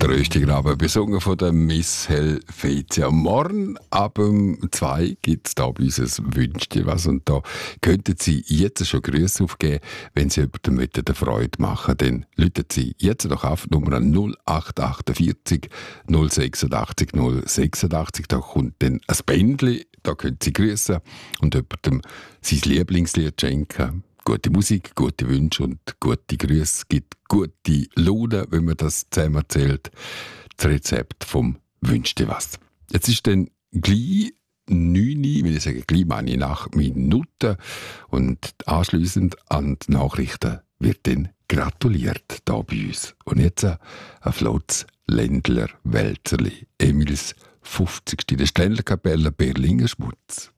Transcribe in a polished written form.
Der Röstigraben, besungen von der Miss Helvetia. Morgen ab 2 gibt es da bei uns ein «Wünsch dir was». Und da könnten Sie jetzt schon Grüße aufgeben, wenn Sie jemandem eine Freude machen. Dann rufen Sie jetzt noch auf die Nummer 0848 086 086. Da kommt dann ein Bändchen, da können Sie grüßen und jemandem sein Lieblingslied schenken. Gute Musik, gute Wünsche und gute Grüße gibt gute Laune, wenn man das zusammen erzählt. Das Rezept vom «Wünsch dir was». Jetzt ist dann gleich 9, wenn ich sage gleich, meine ich nach Minuten. Und anschliessend an die Nachrichten wird dann gratuliert hier bei uns. Und jetzt ein flottes Ländler Wälzerli. Emils 50. in der Ständlerkapelle Berlinger Schmutz.